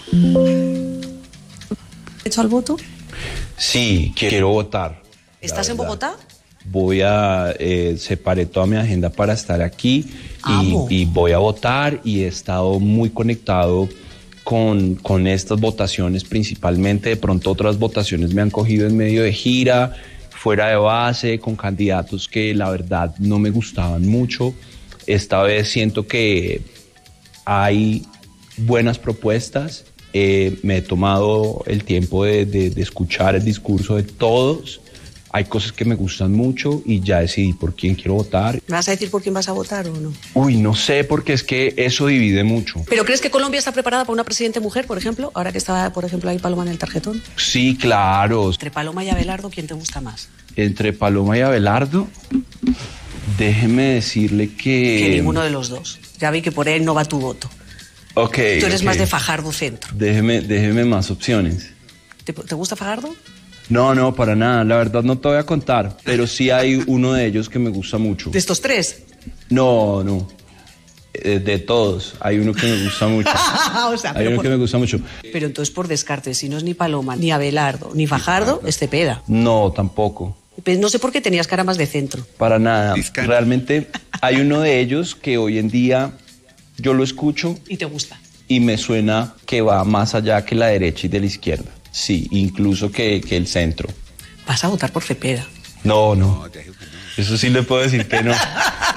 ¿Hecho al voto? Sí, quiero votar. ¿Estás en Bogotá? Voy a, eh, separé toda mi agenda para estar aquí y, y voy a votar, y he estado muy conectado con, con estas votaciones principalmente. De pronto otras votaciones me han cogido en medio de gira, fuera de base, con candidatos que la verdad no me gustaban mucho. Esta vez siento que hay buenas propuestas, eh, me he tomado el tiempo de, de, de escuchar el discurso de todos. Hay cosas que me gustan mucho y ya decidí por quién quiero votar. ¿Me vas a decir por quién vas a votar o no? Uy, no sé, porque es que eso divide mucho. ¿Pero crees que Colombia está preparada para una presidente mujer, por ejemplo? Ahora que estaba, por ejemplo, ahí Paloma en el tarjetón. Sí, claro. Entre Paloma y Abelardo, ¿quién te gusta más? Entre Paloma y Abelardo, déjeme decirle que... Que ninguno de los dos. Ya vi que por él no va tu voto. Ok. Tú eres okay. más de Fajardo Centro. Déjeme, déjeme más opciones. ¿Te, ¿Te gusta Fajardo? No, no, para nada. La verdad no te voy a contar, pero sí hay uno de ellos que me gusta mucho. ¿De estos tres? No, no. De, de todos. Hay uno que me gusta mucho. O sea, hay uno por... que me gusta mucho. Pero entonces, por descarte, si no es ni Paloma, ni Abelardo, ni Fajardo, es Cepeda. No, tampoco. Pues no sé por qué tenías cara más de centro. Para nada. Realmente hay uno de ellos que hoy en día yo lo escucho. ¿Y te gusta? Y me suena que va más allá que la derecha y de la izquierda. Sí, incluso que, que el centro. ¿Vas a votar por Cepeda? No, no. Eso sí le puedo decir que no. No,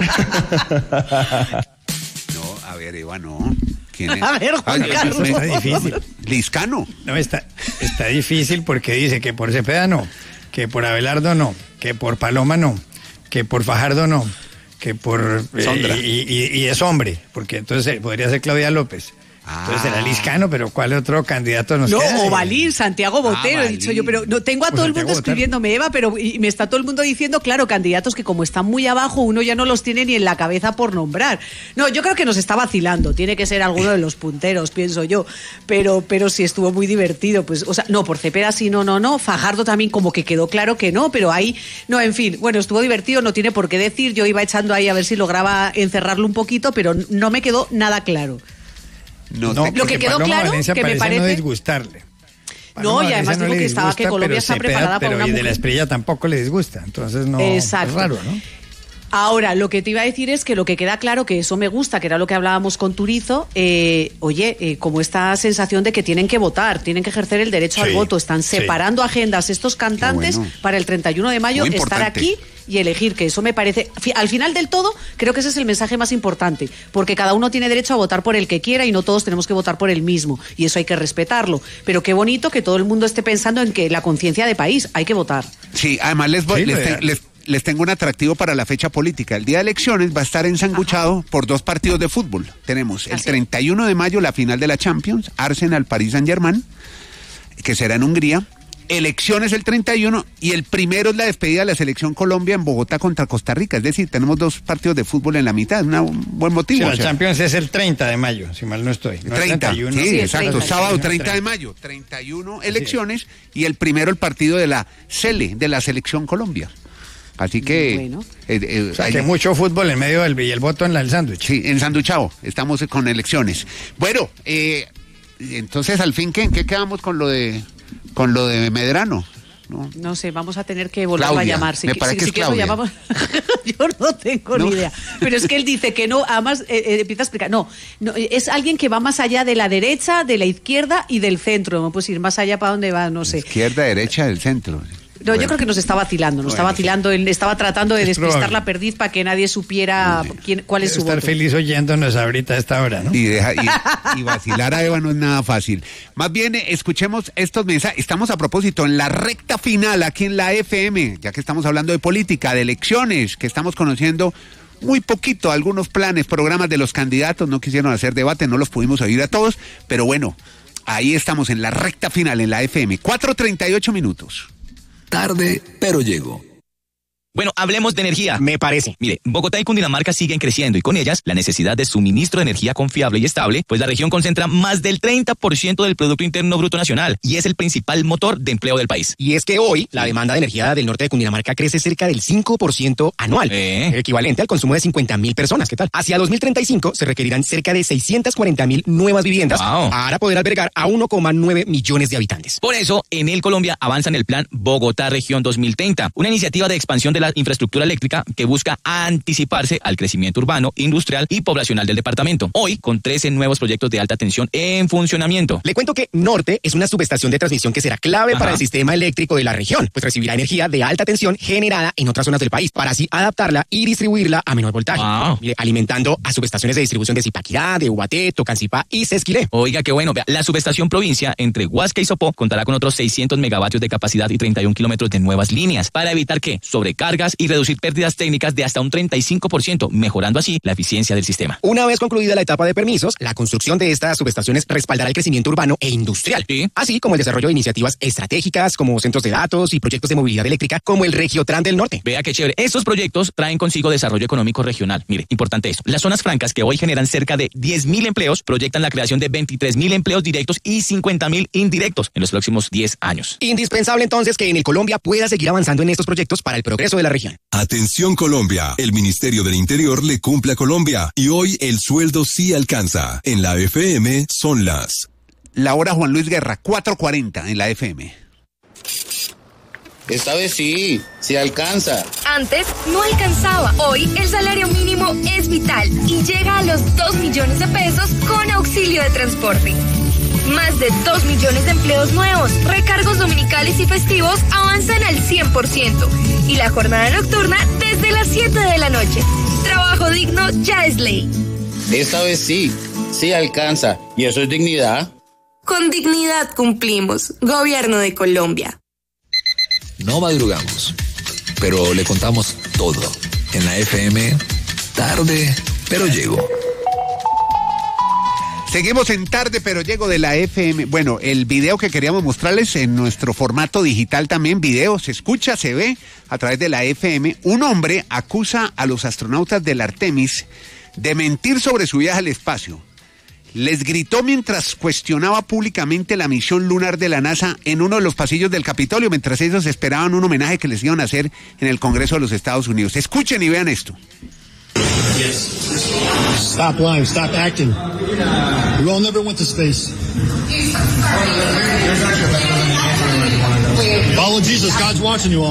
a ver, Eva, no. ¿Quién es? A ver, Juan Ay, Carlos. Está difícil. Liscano. No, está, está difícil porque dice que por Cepeda no, que por Abelardo no, que por Paloma no, que por Fajardo no, que por... Sondra. Eh, y, y, y es hombre, porque entonces podría ser Claudia López. Entonces será Liscano, pero ¿cuál otro candidato nos no, queda? No, o Balín, Santiago Botero, ah, he dicho yo, pero no tengo a todo el mundo escribiéndome, Eva, pero y me está todo el mundo diciendo, claro, candidatos que como están muy abajo, uno ya no los tiene ni en la cabeza por nombrar. No, yo creo que nos está vacilando, tiene que ser alguno de los punteros, pienso yo, pero pero sí estuvo muy divertido, pues, o sea, no, por Cepeda sí, no, no, no, Fajardo también como que quedó claro que no, pero ahí, no, en fin, bueno, estuvo divertido, no tiene por qué decir, yo iba echando ahí a ver si lograba encerrarlo un poquito, pero no me quedó nada claro. No, no, lo que quedó Paloma Claro Valencia que me parece no disgustarle. Paloma no, y además dijo no que estaba que Colombia está Cepeda, preparada para pero una y mujer. de la Espriella tampoco le disgusta, entonces no. Exacto. Es raro, ¿no? Ahora, lo que te iba a decir es que lo que queda claro, que eso me gusta, que era lo que hablábamos con Turizo, eh, oye, eh, como esta sensación de que tienen que votar, tienen que ejercer el derecho sí, al voto, están separando sí. agendas estos cantantes bueno. para el treinta y uno de mayo estar aquí y elegir, que eso me parece, al final del todo, creo que ese es el mensaje más importante, porque cada uno tiene derecho a votar por el que quiera y no todos tenemos que votar por el mismo, y eso hay que respetarlo, pero qué bonito que todo el mundo esté pensando en que la conciencia de país, hay que votar. Sí, además les voy, sí, les, te, les les tengo un atractivo para la fecha política. El día de elecciones va a estar ensanguchado Ajá. por dos partidos de fútbol. Tenemos el treinta y uno de mayo la final de la Champions, Arsenal Paris Saint-Germain, que será en Hungría, elecciones el treinta y uno y el primero es la despedida de la selección Colombia en Bogotá contra Costa Rica. Es decir, tenemos dos partidos de fútbol en la mitad, una, un buen motivo. Sí, o la sea. Champions es el treinta de mayo, si mal no estoy. No treinta, treinta y uno, sí, sí, exacto, treinta, sábado treinta de mayo, treinta y uno elecciones y el primero el partido de la Sele, de la selección Colombia. Así que... Bueno. Eh, eh, O sea, hay, que mucho fútbol en medio del y el voto en la, el sándwich. Sí, ensanduchado, estamos con elecciones. Bueno, eh, entonces al fin, ¿qué, ¿en qué quedamos con lo de, con lo de Medrano? ¿No? No sé, vamos a tener que volverlo Claudia, a llamar. Si, me si, parece que si es quieres lo Claudia. llamamos. Yo no tengo ¿No? ni idea. Pero es que él dice que no, además eh, eh, empieza a explicar. No, no, es alguien que va más allá de la derecha, de la izquierda y del centro. No puedes ir más allá para dónde va, no sé. Izquierda, derecha, del centro. No, Bueno. yo creo que nos está vacilando, nos Bueno, está vacilando, él estaba tratando de Es despistar probable. la perdiz para que nadie supiera quién, cuál es su Estar voto. feliz oyéndonos ahorita a esta hora, ¿no? Y, deja, y, y vacilar a Eva no es nada fácil. Más bien, eh, escuchemos estos mensajes. Estamos a propósito en la recta final aquí en la F M, ya que estamos hablando de política, de elecciones, que estamos conociendo muy poquito algunos planes, programas de los candidatos. No quisieron hacer debate, no los pudimos oír a todos, pero bueno, ahí estamos en la recta final en la F M. cuatro treinta y ocho minutos. Tarde, pero llego. Bueno, hablemos de energía. Me parece. Mire, Bogotá y Cundinamarca siguen creciendo y con ellas la necesidad de suministro de energía confiable y estable, pues la región concentra más del treinta por ciento del Producto Interno Bruto Nacional y es el principal motor de empleo del país. Y es que hoy la demanda de energía del norte de Cundinamarca crece cerca del cinco por ciento anual, ¿Eh? equivalente al consumo de cincuenta mil personas. ¿Qué tal? Hacia dos mil treinta y cinco se requerirán cerca de seiscientas cuarenta mil nuevas viviendas Wow. para poder albergar a uno coma nueve millones de habitantes. Por eso, en el Colombia avanza en el plan Bogotá Región dos mil treinta, una iniciativa de expansión de la infraestructura eléctrica que busca anticiparse al crecimiento urbano, industrial y poblacional del departamento. Hoy, con trece nuevos proyectos de alta tensión en funcionamiento. Le cuento que Norte es una subestación de transmisión que será clave Ajá. para el sistema eléctrico de la región, pues recibirá energía de alta tensión generada en otras zonas del país, para así adaptarla y distribuirla a menor voltaje. Wow. Mire, alimentando a subestaciones de distribución de Zipaquirá, de Ubaté, Tocancipá y Sesquilé. Oiga, qué bueno. Vea, la subestación provincia entre Huasca y Sopó contará con otros seiscientos megavatios de capacidad y treinta y un kilómetros de nuevas líneas para evitar que sobrecargas y reducir pérdidas técnicas de hasta un treinta y cinco por ciento, mejorando así la eficiencia del sistema. Una vez concluida la etapa de permisos, la construcción de estas subestaciones respaldará el crecimiento urbano e industrial, ¿Sí? así como el desarrollo de iniciativas estratégicas como centros de datos y proyectos de movilidad eléctrica como el Regiotran del Norte. Vea qué chévere. Estos proyectos traen consigo desarrollo económico regional. Mire, importante eso. Las zonas francas que hoy generan cerca de diez mil empleos proyectan la creación de veintitrés mil empleos directos y cincuenta mil indirectos en los próximos diez años. Indispensable entonces que en el Colombia pueda seguir avanzando en estos proyectos para el progreso de la región. Atención Colombia, el Ministerio del Interior le cumple a Colombia y hoy el sueldo sí alcanza. En la F M son las... La hora Juan Luis Guerra, cuatro cuarenta en la F M. Esta vez sí, sí alcanza. Antes no alcanzaba. Hoy el salario mínimo es vital y llega a los dos millones de pesos con auxilio de transporte. Más de dos millones de empleos nuevos, recargos dominicales y festivos avanzan al cien por ciento. Y la jornada nocturna desde las siete de la noche. Trabajo digno ya es ley. Esta vez sí, sí alcanza. Y eso es dignidad. Con dignidad cumplimos. Gobierno de Colombia. No madrugamos, pero le contamos todo. En la F M, tarde, pero llego. Seguimos en tarde, pero llego de la F M. Bueno, el video que queríamos mostrarles en nuestro formato digital también, video, se escucha, se ve a través de la F M. Un hombre acusa a los astronautas del Artemis de mentir sobre su viaje al espacio. Les gritó mientras cuestionaba públicamente la misión lunar de la NASA en uno de los pasillos del Capitolio, mientras ellos esperaban un homenaje que les iban a hacer en el Congreso de los Estados Unidos. Escuchen y vean esto. Stop lying, stop acting. You all never went to space. Follow Jesus, God's watching you all.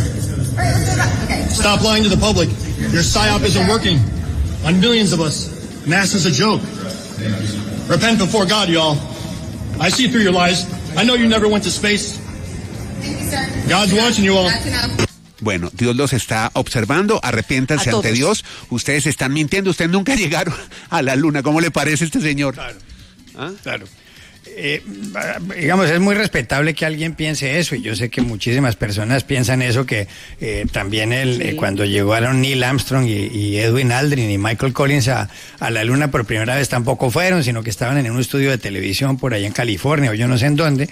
Stop lying to the public. Your psyop isn't working on millions of us. NASA's a joke. Repent before God, y'all. I see through your lies. I know you never went to space. God's watching you all. Bueno, Dios los está observando, arrepiéntanse ante Dios. Ustedes están mintiendo, ustedes nunca llegaron a la luna. ¿Cómo le parece este señor? Claro, ¿Ah? claro. Eh, digamos, es muy respetable que alguien piense eso, y yo sé que muchísimas personas piensan eso, que eh, también el, sí. eh, cuando llegaron Neil Armstrong y, y Edwin Aldrin y Michael Collins a, a la luna por primera vez tampoco fueron, sino que estaban en un estudio de televisión por allá en California o yo no sé en dónde.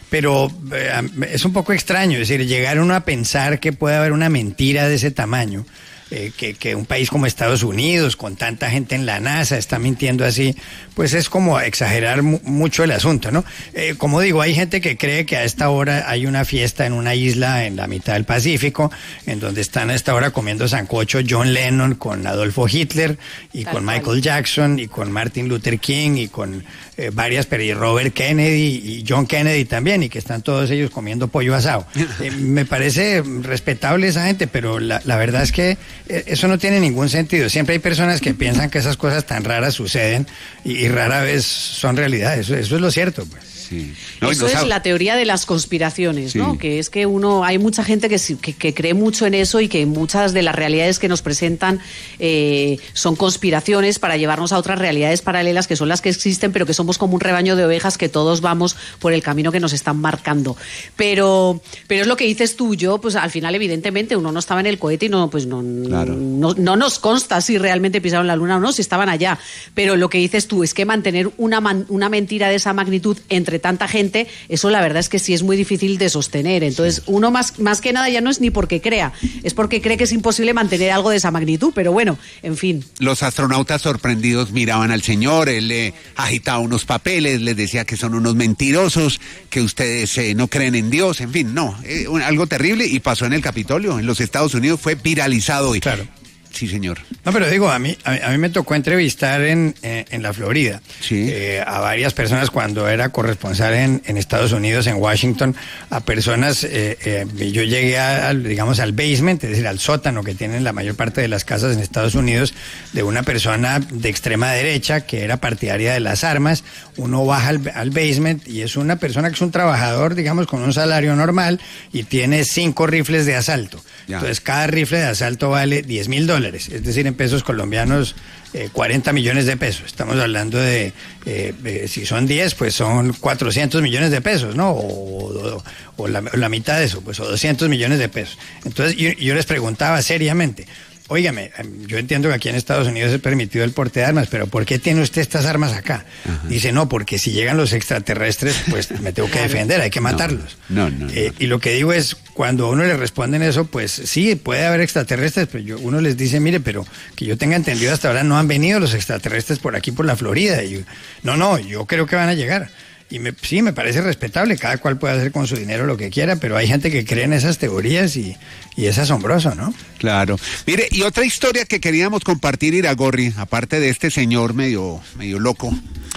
pero eh, es un poco extraño, es decir, llegar uno a pensar que puede haber una mentira de ese tamaño. Eh, que, que un país como Estados Unidos, con tanta gente en la NASA, está mintiendo así, pues es como exagerar mu- mucho el asunto, ¿no? Eh, como digo, hay gente que cree que a esta hora hay una fiesta en una isla en la mitad del Pacífico, en donde están a esta hora comiendo sancocho John Lennon con Adolfo Hitler, y Tal con cual. Michael Jackson, y con Martin Luther King, y con eh, varias, pero y Robert Kennedy, y John Kennedy también, y que están todos ellos comiendo pollo asado. Eh, me parece respetable esa gente, pero la, la verdad es que eso no tiene ningún sentido. Siempre hay personas que piensan que esas cosas tan raras suceden y, y rara vez son realidad. Eso, eso es lo cierto, pues. Sí. No, eso no es sabe. La teoría de las conspiraciones, sí. ¿no? Que es que uno, hay mucha gente que, que, que cree mucho en eso y que muchas de las realidades que nos presentan eh, son conspiraciones para llevarnos a otras realidades paralelas que son las que existen, pero que somos como un rebaño de ovejas que todos vamos por el camino que nos están marcando. Pero, pero es lo que dices tú, yo, pues al final evidentemente uno no estaba en el cohete y no, pues no, claro. no, no nos consta si realmente pisaron la luna o no, si estaban allá. Pero lo que dices tú es que mantener una, man, una mentira de esa magnitud entre tanta gente, eso la verdad es que sí es muy difícil de sostener. Entonces, uno más, más que nada ya no es ni porque crea, es porque cree que es imposible mantener algo de esa magnitud, pero bueno, en fin. Los astronautas sorprendidos miraban al señor, él le agitaba unos papeles, les decía que son unos mentirosos, que ustedes eh, no creen en Dios, en fin, no, eh, algo terrible, y pasó en el Capitolio, en los Estados Unidos, fue viralizado hoy. Claro. Sí, señor. No, pero digo, a mí, a mí, a mí me tocó entrevistar en, en, en la Florida sí. eh, a varias personas cuando era corresponsal en, en Estados Unidos, en Washington, a personas, eh, eh, yo llegué a, digamos, al basement, es decir, al sótano que tienen la mayor parte de las casas en Estados Unidos, de una persona de extrema derecha que era partidaria de las armas. Uno baja al, al basement y es una persona que es un trabajador, digamos, con un salario normal y tiene cinco rifles de asalto. Ya. Entonces, cada rifle de asalto vale diez mil dólares, es decir, en pesos colombianos, eh, cuarenta millones de pesos. Estamos hablando de, eh, eh, si son diez, pues son cuatrocientos millones de pesos, ¿no? O, o, o, la, o la mitad de eso, pues, o doscientos millones de pesos. Entonces, yo, yo les preguntaba seriamente, óigame, yo entiendo que aquí en Estados Unidos es permitido el porte de armas, pero ¿por qué tiene usted estas armas acá? Ajá. Dice, no, porque si llegan los extraterrestres, pues me tengo que defender, hay que matarlos. No, no, no, eh, no. Y lo que digo es, cuando a uno le responden eso, pues sí, puede haber extraterrestres, pero yo, uno les dice, mire, pero que yo tenga entendido hasta ahora no han venido los extraterrestres por aquí, por la Florida. Y yo, no, no, yo creo que van a llegar. Y me, sí, me parece respetable, cada cual puede hacer con su dinero lo que quiera, pero hay gente que cree en esas teorías y, y es asombroso, ¿no? Claro. Mire, y otra historia que queríamos compartir, Iragorri, aparte de este señor medio, medio loco,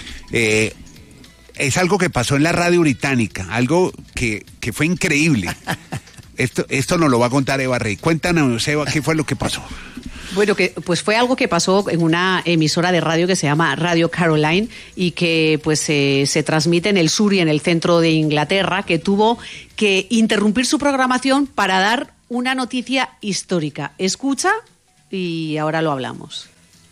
eh, es algo que pasó en la radio británica, algo que, que fue increíble. Esto, esto nos lo va a contar Eva Rey. Cuéntanos, Eva, ¿qué fue lo que pasó? Bueno, que pues fue algo que pasó en una emisora de radio que se llama Radio Caroline y que pues eh, se transmite en el sur y en el centro de Inglaterra, que tuvo que interrumpir su programación para dar una noticia histórica. Escucha y ahora lo hablamos.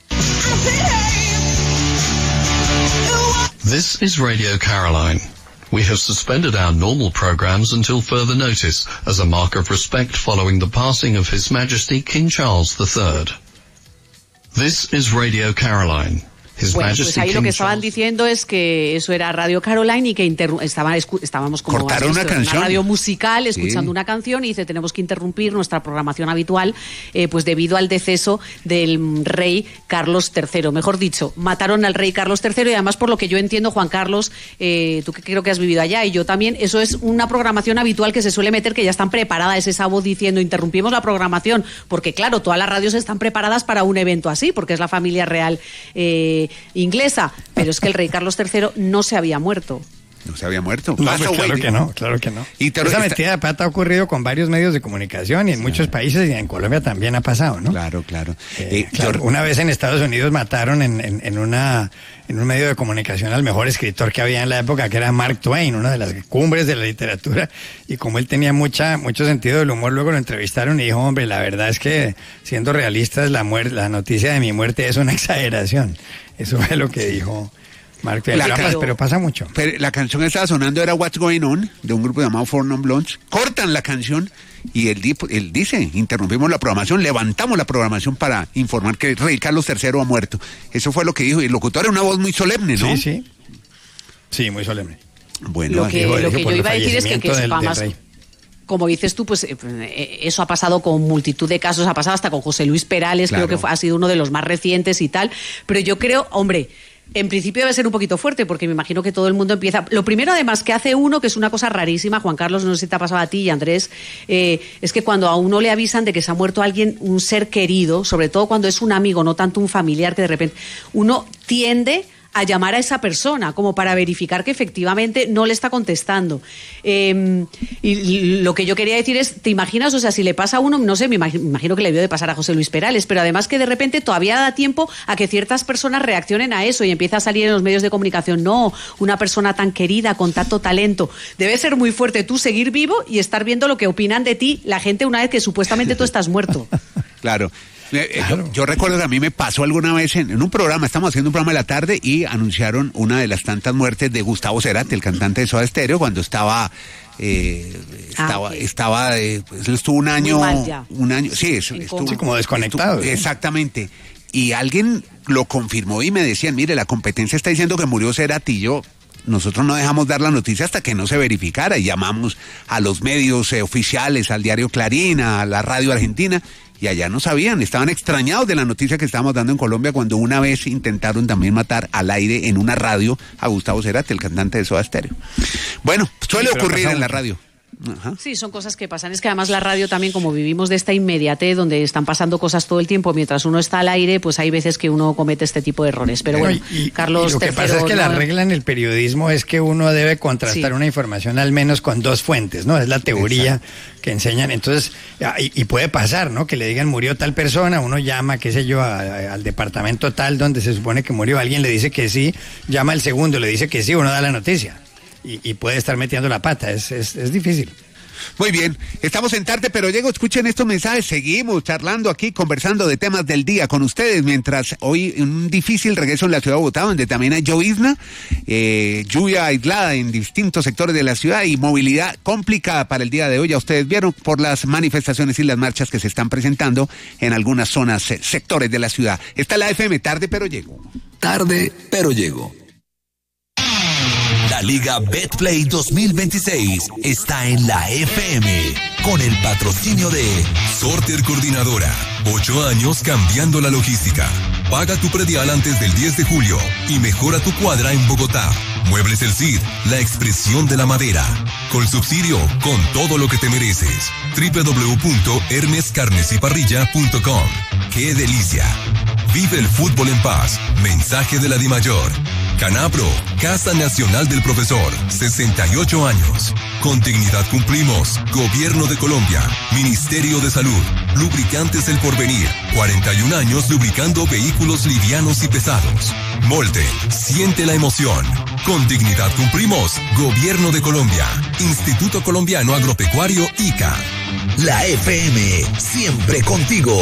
This is Radio Caroline. We have suspended our normal programs until further notice as a mark of respect following the passing of His Majesty King Charles the Third. This is Radio Caroline. His bueno, Majesty pues ahí King lo que estaban Charles... diciendo es que eso era Radio Caroline y que interru- estaban, escu- estábamos como cortaron una visto, canción, una radio musical escuchando sí. una canción y dice tenemos que interrumpir nuestra programación habitual eh, pues debido al deceso del rey Carlos tercero. Mejor dicho, mataron al rey Carlos tercero y además por lo que yo entiendo, Juan Carlos, eh, tú que creo que has vivido allá y yo también, eso es una programación habitual que se suele meter, que ya están preparadas, esa voz diciendo interrumpimos la programación, porque claro, todas las radios están preparadas para un evento así, porque es la familia real eh, inglesa. Pero es que el rey Carlos tercero no se había muerto. No se había muerto. No, pues claro que no, claro que no. Y te, Esa está... metida de pata ha ocurrido con varios medios de comunicación y en claro. muchos países y en Colombia también ha pasado, ¿no? Claro, claro. Eh, eh, claro yo... Una vez en Estados Unidos mataron en, en, en, una, en un medio de comunicación al mejor escritor que había en la época, que era Mark Twain, una de las cumbres de la literatura, y como él tenía mucha mucho sentido del humor, luego lo entrevistaron y dijo, hombre, la verdad es que siendo realistas, la, muerte, la noticia de mi muerte es una exageración. Eso fue lo que dijo Mark Twain. Pero, pero, pero pasa mucho. Pero la canción que estaba sonando era What's Going On, de un grupo llamado Four Non Blondes. Cortan la canción y él, él dice, interrumpimos la programación, levantamos la programación para informar que el rey Carlos tercero ha muerto. Eso fue lo que dijo. Y el locutor era una voz muy solemne, ¿no? Sí, sí. Sí, muy solemne. Bueno, lo que, digo, lo digo, que por yo el iba a decir es que, que fallecimiento del- sepa del más. rey. Como dices tú, pues eh, eso ha pasado con multitud de casos, ha pasado hasta con José Luis Perales, Claro. creo que fue- ha sido uno de los más recientes y tal, pero yo creo, hombre, en principio debe ser un poquito fuerte, porque me imagino que todo el mundo empieza... Lo primero, además, que hace uno, que es una cosa rarísima, Juan Carlos, no sé si te ha pasado a ti y Andrés, eh, es que cuando a uno le avisan de que se ha muerto alguien, un ser querido, sobre todo cuando es un amigo, no tanto un familiar, que de repente uno tiende a llamar a esa persona como para verificar que efectivamente no le está contestando. Eh, y, y lo que yo quería decir es, ¿te imaginas? O sea, si le pasa a uno, no sé, me imagino, me imagino que le debió de pasar a José Luis Perales, pero además que de repente todavía da tiempo a que ciertas personas reaccionen a eso y empieza a salir en los medios de comunicación. No, una persona tan querida, con tanto talento. Debe ser muy fuerte tú seguir vivo y estar viendo lo que opinan de ti la gente una vez que supuestamente tú estás muerto. Claro. Eh, eh, Yo, yo recuerdo que a mí me pasó alguna vez en, en un programa, estamos haciendo un programa de la tarde y anunciaron una de las tantas muertes de Gustavo Cerati, el cantante de Soda Stereo, cuando estaba, eh, estaba, Ah, ok. estaba, eh, pues él estuvo un año, Muy mal ya. un año, sí, es- En estuvo, coma. Sí, como desconectado, estuvo- ¿sí? exactamente. Y alguien lo confirmó y me decían, mire, la competencia está diciendo que murió Cerati. Y yo, nosotros no dejamos dar la noticia hasta que no se verificara y llamamos a los medios eh, oficiales, al diario Clarín, a la radio argentina, y allá no sabían, estaban extrañados de la noticia que estábamos dando en Colombia cuando una vez intentaron también matar al aire en una radio a Gustavo Cerati, el cantante de Soda Stereo. Bueno, suele pero ha ocurrir pasado en la mucho. radio. Ajá. Sí, son cosas que pasan. Es que además la radio también, como vivimos de esta inmediatez, donde están pasando cosas todo el tiempo mientras uno está al aire, pues hay veces que uno comete este tipo de errores. Pero bueno, y, y- Carlos y lo que tercero, pasa es que la no- regla en el periodismo es que uno debe contrastar Sí. una información al menos con dos fuentes, ¿no? Es la teoría que enseñan. Entonces, ah, y, y puede pasar, ¿no? Que le digan murió tal persona, uno llama, qué sé yo, a- a- al departamento tal donde se supone que murió, alguien le dice que sí, llama al segundo, le dice que sí, uno da la noticia. Y, y puede estar metiendo la pata, es, es, es difícil. Muy bien, estamos en tarde, pero llego, escuchen estos mensajes, seguimos charlando aquí, conversando de temas del día con ustedes, mientras hoy un difícil regreso en la ciudad de Bogotá, donde también hay llovizna, eh, lluvia aislada en distintos sectores de la ciudad y movilidad complicada para el día de hoy, ya ustedes vieron por las manifestaciones y las marchas que se están presentando en algunas zonas, eh, sectores de la ciudad. Está la F M, tarde, pero llego. Tarde, pero llego. La Liga Betplay dos mil veintiséis está en la F M con el patrocinio de Sorter Coordinadora. Ocho años cambiando la logística. Paga tu predial antes del diez de julio y mejora tu cuadra en Bogotá. Muebles El Cid, la expresión de la madera. Con subsidio, con todo lo que te mereces. doble u doble u doble u punto ernest carnes y parrilla punto com. ¡Qué delicia! Vive el fútbol en paz. Mensaje de la DIMAYOR. Canapro, Casa Nacional del Profesor, sesenta y ocho años. Con dignidad cumplimos. Gobierno de Colombia, Ministerio de Salud, Lubricantes El Porvenir, cuarenta y un años lubricando vehículos livianos y pesados. Molten, siente la emoción. Con dignidad cumplimos. Gobierno de Colombia, Instituto Colombiano Agropecuario I C A. la F M, siempre contigo.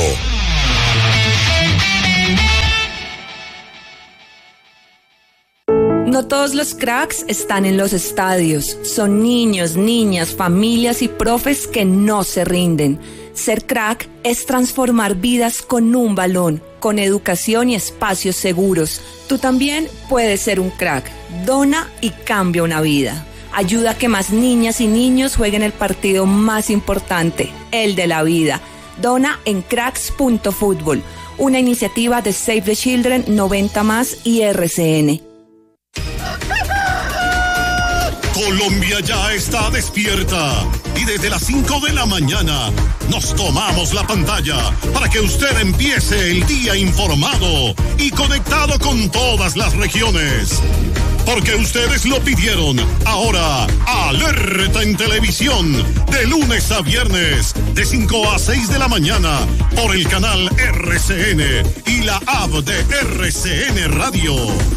No todos los cracks están en los estadios. Son niños, niñas, familias y profes que no se rinden. Ser crack es transformar vidas con un balón, con educación y espacios seguros. Tú también puedes ser un crack. Dona y cambia una vida. Ayuda a que más niñas y niños jueguen el partido más importante, el de la vida. Dona en cracks punto fútbol, una iniciativa de Save the Children, noventa más y R C N. Colombia ya está despierta y desde las cinco de la mañana nos tomamos la pantalla para que usted empiece el día informado y conectado con todas las regiones. Porque ustedes lo pidieron. Ahora, alerta en televisión, de lunes a viernes, de cinco a seis de la mañana, por el canal R C N y la app de R C N Radio.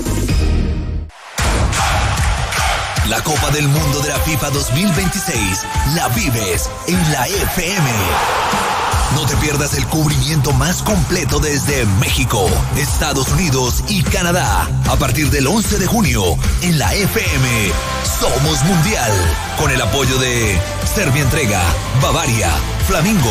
La Copa del Mundo de la FIFA dos mil veintiséis la vives en la F M. No te pierdas el cubrimiento más completo desde México, Estados Unidos y Canadá. A partir del once de junio, en la F M, Somos Mundial. Con el apoyo de Serbia Entrega, Bavaria, Flamingo,